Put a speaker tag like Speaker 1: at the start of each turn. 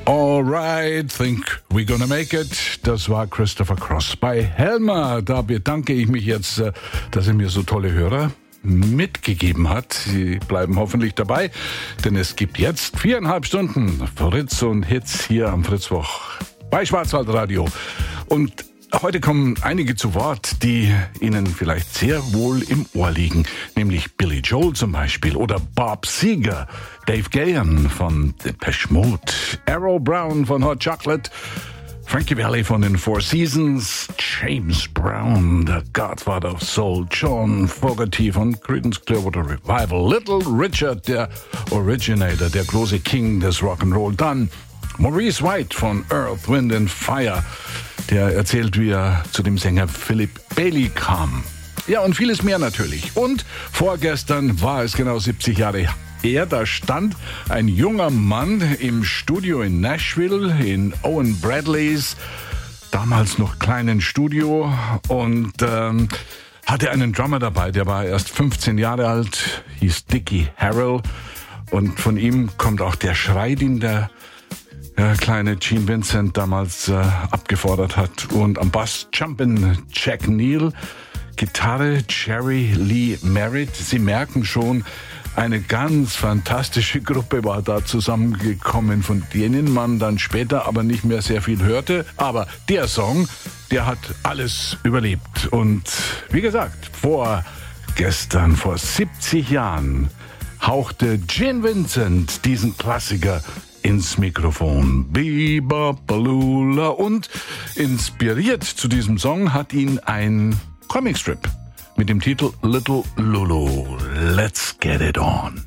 Speaker 1: Alright, think we're gonna make it. Das war Christopher Cross bei Helmer. Da bedanke ich mich jetzt, dass er mir so tolle Hörer mitgegeben hat. Sie bleiben hoffentlich dabei, denn es gibt jetzt 4,5 Stunden Fritz und Hits hier am Fritzwoch bei Schwarzwaldradio. Und heute kommen einige zu Wort, die Ihnen vielleicht sehr wohl im Ohr liegen, nämlich Billy Joel zum Beispiel oder Bob Seger, Dave Gahan von Depeche Mode, Errol Brown von Hot Chocolate, Frankie Valli von den Four Seasons, James Brown, der Godfather of Soul, John Fogerty von Creedence Clearwater Revival, Little Richard, der Originator, der große King des Rock'n'Roll, dann Maurice White von Earth, Wind and Fire, der erzählt, wie er zu dem Sänger Philip Bailey kam. Ja, und vieles mehr natürlich. Und vorgestern war es genau 70 Jahre her, da stand ein junger Mann im Studio in Nashville, in Owen Bradleys, damals noch kleinen Studio, und hatte einen Drummer dabei, der war erst 15 Jahre alt, hieß Dickie Harrell, und von ihm kommt auch der Schrei, den der kleine Gene Vincent damals abgefordert hat. Und am Bass Jumpin' Jack Neal, Gitarre Jerry Lee Merritt. Sie merken schon, eine ganz fantastische Gruppe war da zusammengekommen, von denen man dann später aber nicht mehr sehr viel hörte. Aber der Song, der hat alles überlebt. Und wie gesagt, vor 70 Jahren hauchte Gene Vincent diesen Klassiker ins Mikrofon. Bebop-Balula. Und inspiriert zu diesem Song hat ihn ein Comicstrip mit dem Titel Little Lulu. Let's get it on.